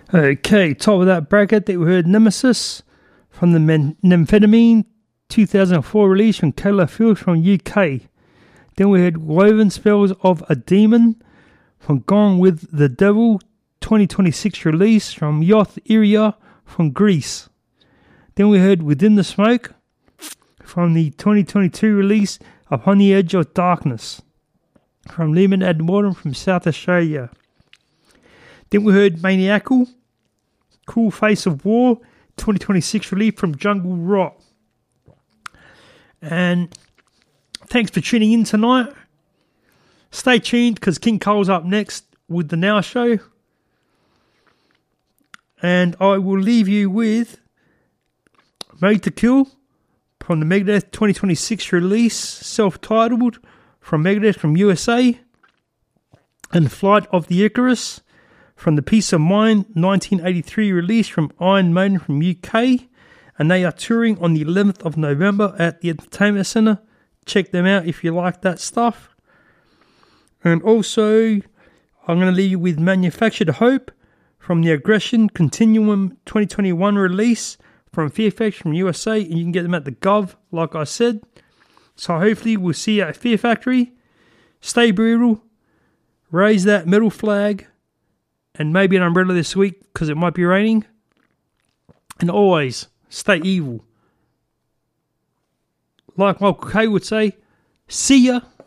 Okay, top of that bracket that we heard Nemesis from the Nymphetamine 2004 release from Kayla Fields from UK. Then we heard Woven Spells of a Demon from Gone with the Devil 2026 release from Yoth Iria from Greece. Then we heard Within the Smoke from the 2022 release Upon the Edge of Darkness from Lehman Ad Mortem from South Australia. Then we heard Maniacal, Cool Face of War 2026 release from Jungle Rot. And thanks for tuning in tonight. Stay tuned because King Cole's up next with the Now Show. And I will leave you with Made to Kill from the Megadeth 2026 release, self-titled, from Megadeth from USA, and Flight of the Icarus from the Peace of Mind 1983 release from Iron Maiden from UK, and they are touring on the 11th of November at the Entertainment Centre. Check them out if you like that stuff. And also, I'm going to leave you with Manufactured Hope from the Aggression Continuum 2021 release from Fear Factory from USA, and you can get them at the Gov, like I said. So hopefully we'll see you at Fear Factory. Stay brutal, raise that metal flag, and maybe an umbrella this week because it might be raining. And always stay evil. Like Michael K would say, see ya.